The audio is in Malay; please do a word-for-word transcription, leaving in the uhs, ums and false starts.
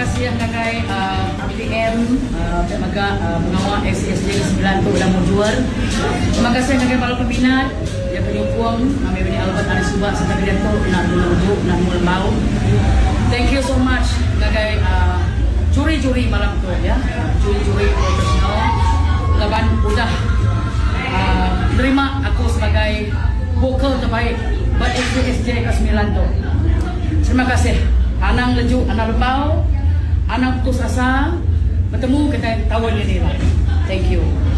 kasih ang kagay uh, B T M, uh, mga uh, mga S S J sembilan tu ulang mujuar. Terima kasih ang kagay para peminat. Dia penyukuang, kami ini Albert Anis Subak sa kagay tu nak dulu nak mulbau. Thank you so much kagay uh, juri-juri malam tu ya, juri-juri profesional. Laban udah uh, terima aku sebagai vokal terbaik buat S S J ke sembilan tu. Terima kasih. Anang leju, anak lembau, anak putus asa, bertemu kita tahun ini lah. Thank you.